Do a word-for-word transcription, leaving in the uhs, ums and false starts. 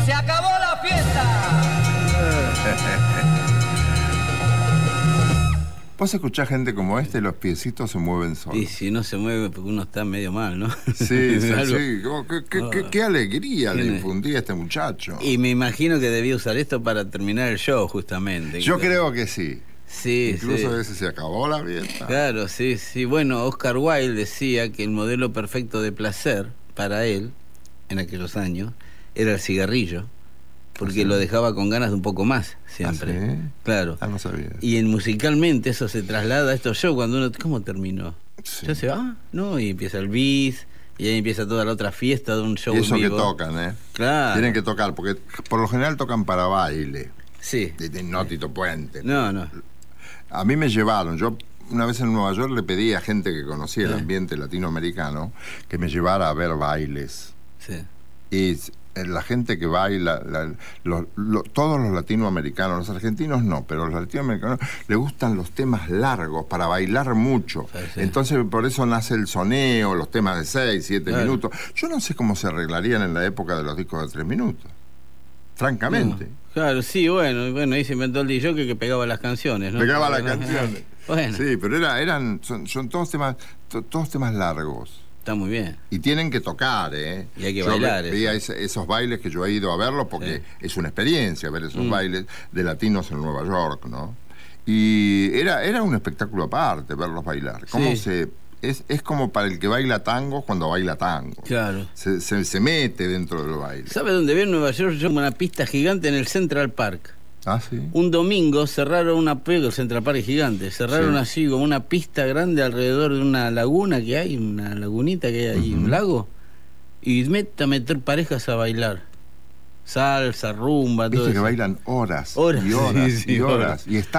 ¡Se acabó la fiesta! Vos escuchás gente como este, los piecitos se mueven solos. Y si no se mueve porque uno está medio mal, ¿no? Sí, sí, Algo- sí. Oh, qué, qué, Oh. qué, qué alegría le Tiene- infundía a este muchacho. Y me imagino que debía usar esto para terminar el show, justamente. Yo creo que sí. Sí, Incluso sí. a veces se acabó la fiesta. Claro, sí, sí. Bueno, Oscar Wilde decía que el modelo perfecto de placer para él, en aquellos años, era el cigarrillo, porque ¿Ah, sí? lo dejaba con ganas de un poco más, siempre. ¿Ah, sí? Claro. Ah, no sabía. Y en musicalmente eso se traslada a estos shows cuando uno... ¿Cómo terminó? Sí. Ya se va, ¿no? Y empieza el bis, y ahí empieza toda la otra fiesta de un show Y eso en que vivo. tocan, ¿eh? Claro. Tienen que tocar, porque por lo general tocan para baile. Sí. De, de no Tito Puente. No, no. A mí me llevaron, yo una vez en Nueva York le pedí a gente que conocía el Eh. ambiente latinoamericano que me llevara a ver bailes. Sí. Y s- eh, la gente que baila, la- lo- lo- todos los latinoamericanos, los argentinos no, pero los latinoamericanos les gustan los temas largos para bailar mucho. Sí, sí. Entonces por eso nace el soneo, los temas de seis, siete Claro. minutos. Yo no sé cómo se arreglarían en la época de los discos de tres minutos. Francamente. No. Claro, sí, bueno, bueno, ahí se inventó el D J que pegaba las canciones, ¿no? Pegaba las Bueno, canciones. Bueno, Sí, pero era, eran, son, son todos temas, to- todos temas largos. está muy bien. Y tienen que tocar, ¿eh? Y hay que yo bailar, ve- veía eso. ese- esos bailes que yo he ido a verlos porque Sí. es una experiencia ver esos Mm. bailes de latinos en Nueva York, ¿no? Y era, era un espectáculo aparte verlos bailar. Cómo Sí. se, es, es como para el que baila tango cuando baila tango. Claro. Se, se, se mete dentro del baile. ¿Sabe dónde vi en Nueva York? Yo una pista gigante en el Central Park. Ah, sí. Un domingo cerraron una pega, el Central Park es gigante, cerraron Sí. así como una pista grande alrededor de una laguna que hay, una lagunita que hay ahí, Ujú. un lago, y mete a meter parejas a bailar. Salsa, rumba, todo Viste que eso. bailan horas, Horas, y horas sí, sí, y horas. horas. Y está